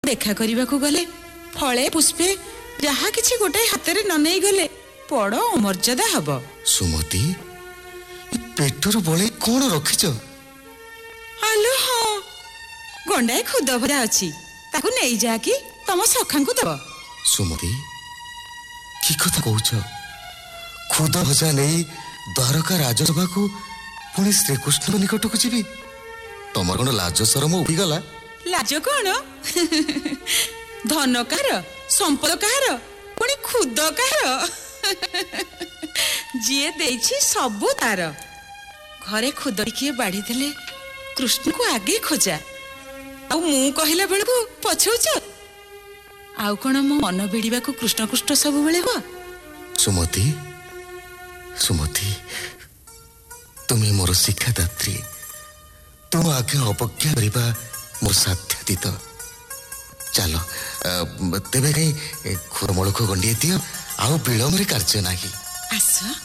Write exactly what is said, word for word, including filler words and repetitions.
देखा करने को गले फले पुष्पे जहा किछि गोटे हाथ न नहीं गले बड़ अमर्यादा हब। सुमति पेटर बड़े कौन रखिच? आलो हाँ गंडाए खुद भजा अच्छी ताकू नहीं जा कि तम सखा को दब। सुमति की कथा कहूच? खुद भजा नहीं द्वारका राजसभा को पुणी श्रीकृष्ण निकट को जीवी? तमर कौन लाज शरम उठीगला? लाज कौन धन कार संपद कार पुणी खुद कार जी देछि सबू तार। घरे खुद टिके बाढ़ी देले कृष्ण को आगे खोजा आ मु कहला बेल को पछौच आउ कौन मो मन भिड़ा को कृष्ण कृष्ण सब बेले हुआ। सुमति सुमति तुम्हें मोर शिक्षादात्री तुम आगे अवज्ञा करवा मोर साध्यातीत। चलो तेबे कहीं खुरमूल को गंडिए दियो आउ विलम्ब कार्य नाही। आस